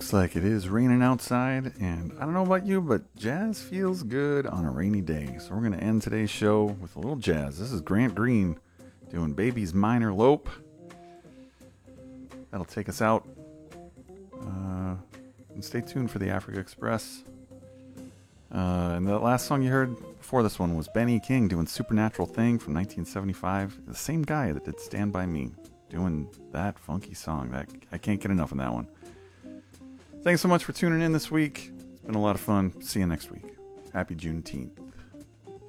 Looks like it is raining outside, and I don't know about you, but jazz feels good on a rainy day. So we're going to end today's show with a little jazz. This is Grant Green doing Baby's Minor Lope. That'll take us out. And stay tuned for the Africa Express. And the last song you heard before this one was Benny King doing Supernatural Thing from 1975. The same guy that did Stand By Me doing that funky song. That I can't get enough of that one. Thanks so much for tuning in this week. It's been a lot of fun. See you next week. Happy Juneteenth.